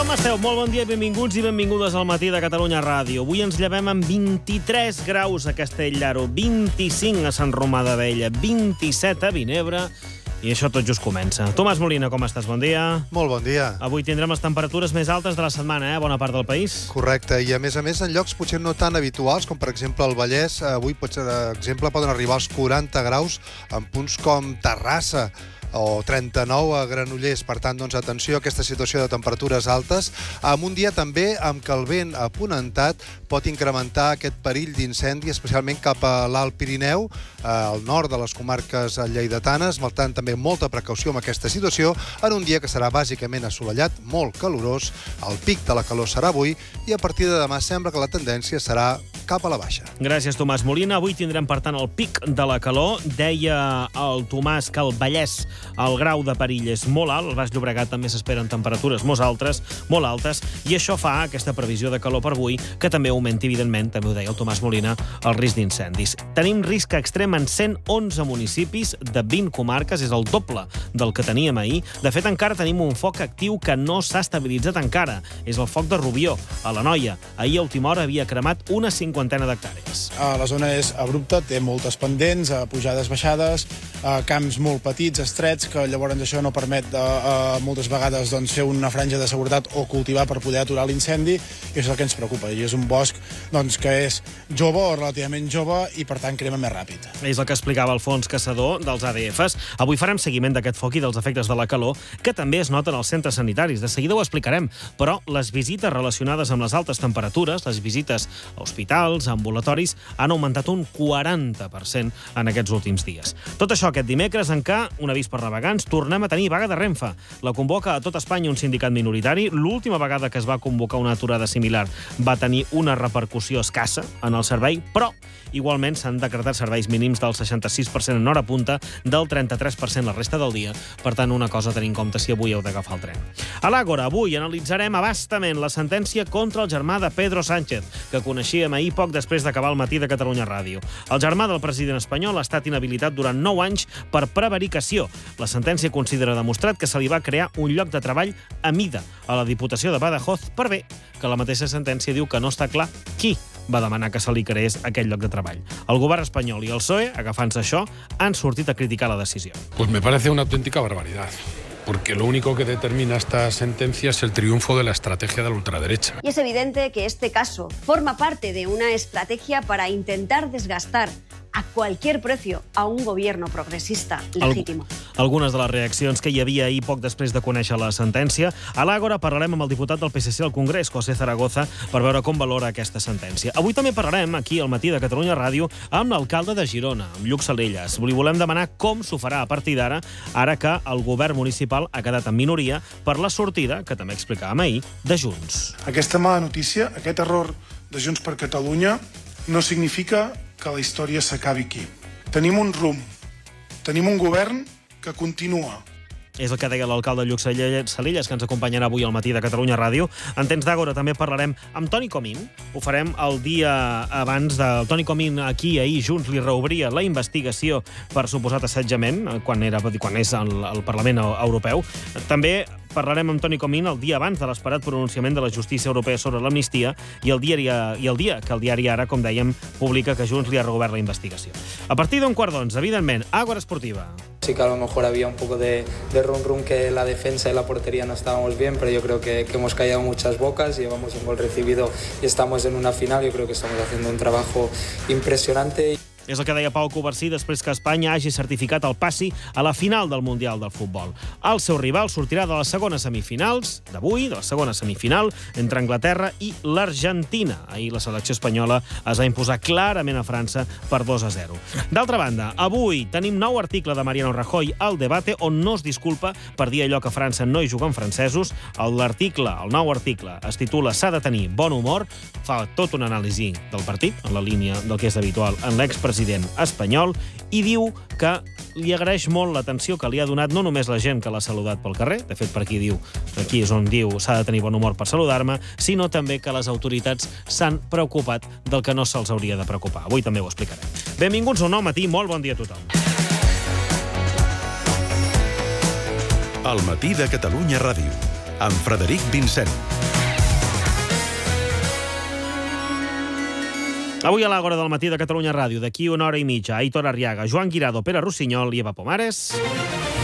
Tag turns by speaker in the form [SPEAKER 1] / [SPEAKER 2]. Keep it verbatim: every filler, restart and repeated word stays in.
[SPEAKER 1] Com esteu? Molt bon dia, benvinguts i benvingudes al Matí de Catalunya Ràdio. Avui ens llevem amb vint-i-tres graus a Castellllaro, vint-i-cinc a Sant Romà d'Abella, vint-i-set a Vinebre, i això tot just comença. Tomàs Molina, com estàs? Bon dia.
[SPEAKER 2] Molt bon dia.
[SPEAKER 1] Avui tindrem les temperatures més altes de la setmana, eh? Bona part del país.
[SPEAKER 2] Correcte, i a més a més en llocs potser no tan habituals, com per exemple el Vallès, avui, per exemple, poden arribar als quaranta graus en punts com Terrassa, o trenta-nou a Granollers. Per tant, doncs, atenció a aquesta situació de temperatures altes, amb un dia també amb què el vent aponentat pot incrementar aquest perill d'incendi, especialment cap a l'Alt Pirineu, al nord de les comarques lleidatanes. Per tant, també molta precaució amb aquesta situació, en un dia que serà bàsicament assolellat, molt calorós. El pic de la calor serà avui, i a partir de demà sembla que la tendència serà cap a la baixa.
[SPEAKER 1] Gràcies, Tomàs Molina. Avui tindrem, per tant, el pic de la calor. Deia el Tomàs que el Vallès el grau de perill és molt alt, al Baix Llobregat també s'esperen temperatures molt altes, molt altes, i això fa aquesta previsió de calor per avui, que també augmenti, evidentment, també ho deia el Tomàs Molina, el risc d'incendis. Tenim risc extrem en cent onze municipis de vint comarques, és el doble del que teníem ahir. De fet, encara tenim un foc actiu que no s'ha estabilitzat encara. És el foc de Rubió, a l'Anoia. Ahir a última hora havia cremat una cinquantena d'hectàrees.
[SPEAKER 3] La zona és abrupta, té moltes pendents, pujades, baixades, camps molt petits, estrets, que llavors això no permet eh, moltes vegades doncs, fer una franja de seguretat o cultivar per poder aturar l'incendi, i això és el que ens preocupa. I és un bosc doncs, que és jove o relativament jove i, per tant, crema més ràpid.
[SPEAKER 1] És el que explicava Alfons Caçador, dels A D Fs. Avui farem seguiment d'aquest foc i dels efectes de la calor, que també es noten als centres sanitaris. De seguida ho explicarem, però les visites relacionades amb les altes temperatures, les visites a hospitals, a ambulatoris, han augmentat un quaranta per cent en aquests últims dies. Tot això aquest dimecres, en què, un avís per navegants, tornem a tenir vaga de Renfe. La convoca a tot Espanya un sindicat minoritari. L'última vegada que es va convocar una aturada similar va tenir una repercussió escassa en el servei, però igualment s'han decretat serveis mínims del seixanta-sis per cent en hora punta, del trenta-tres per cent la resta del dia. Per tant, una cosa a tenir en compte si avui heu d'agafar el tren. A l'Àgora, avui analitzarem abastament la sentència contra el germà de Pedro Sánchez, que coneixíem ahir poc després d'acabar el Matí de Catalunya Ràdio. El germà del president espanyol ha estat inhabilitat durant nou anys per prevaricació. La sentència considera demostrat que se li va crear un lloc de treball a mida a la Diputació de Badajoz, per bé que la mateixa sentència diu que no està clar qui va demanar que se li creés aquell lloc de treball. El govern espanyol i el P S O E, agafant-se això, han sortit a criticar la decisió.
[SPEAKER 4] Pues me parece una auténtica barbaridad, porque lo único que determina esta sentencia es el triunfo de la estrategia de la ultraderecha.
[SPEAKER 5] Y es evidente que este caso forma parte de una estrategia para intentar desgastar a cualquier precio a un gobierno progressista legítimo.
[SPEAKER 1] Algunes de les reaccions que hi havia ahir poc després de conèixer la sentència. A l'Àgora parlarem amb el diputat del P S C al Congrés, José Zaragoza, per veure com valora aquesta sentència. Avui també parlarem, aquí al Matí de Catalunya Ràdio, amb l'alcalde de Girona, amb Lluc Salellas. Li volem demanar com s'ho farà a partir d'ara, ara que el govern municipal ha quedat en minoria per la sortida, que també explicàvem ahir, de Junts.
[SPEAKER 6] Aquesta mala notícia, aquest error de Junts per Catalunya, no significa que la història s'acabi aquí. Tenim un rumb, tenim un govern que continua.
[SPEAKER 1] És el que deia l'alcalde Lluc Salellas, que ens acompanyarà avui al Matí de Catalunya Ràdio. En temps d'Àgora també parlarem amb Toni Comín. Ho farem el dia abans del Toni Comín. Aquí, ahir, Junts li reobria la investigació per suposat assetjament, quan, era, quan és al, al Parlament Europeu. També parlarem amb Toni Comín el dia abans de l'esperat pronunciament de la justícia europea sobre l'amnistia i el, diari, i el dia que el diari Ara, com dèiem, publica que Junts li ha reobert la investigació. A partir d'un quart d'onze, evidentment, Àgora Esportiva.
[SPEAKER 7] Sí que a lo mejor había un poco de, de rum rum que la defensa y la portería no estábamos bien, pero yo creo que, que hemos callado muchas bocas, llevamos un gol recibido y estamos en una final. Yo creo que estamos haciendo un trabajo impresionante.
[SPEAKER 1] És el que deia Pau Covarsí després que Espanya hagi certificat el passi a la final del Mundial del Futbol. El seu rival sortirà de les segones semifinals d'avui, de la segona semifinal, entre Anglaterra i l'Argentina. Ahir la selecció espanyola es va imposar clarament a França per dos a zero. D'altra banda, avui tenim nou article de Mariano Rajoy al Debate on no es disculpa per dir allò que a França no hi juguen francesos. L'article, el nou article, es titula «S'ha de tenir bon humor», fa tot un anàlisi del partit, en la línia del que és habitual en l'expresident espanyol, i diu que li agraeix molt l'atenció que li ha donat no només la gent que l'ha saludat pel carrer, de fet per aquí diu, aquí és on diu s'ha de tenir bon humor per saludar-me, sinó també que les autoritats s'han preocupat del que no se'ls hauria de preocupar. Avui també ho explicarem. Benvinguts a un nou matí, molt bon dia a tothom.
[SPEAKER 8] El Matí de Catalunya Ràdio, amb Frederic Vincent.
[SPEAKER 1] Avui a l'Àgora del matí de Catalunya Ràdio, d'aquí una hora i mitja, Aitor Arriaga, Joan Guirado, Pere Rossinyol i Eva Pomares.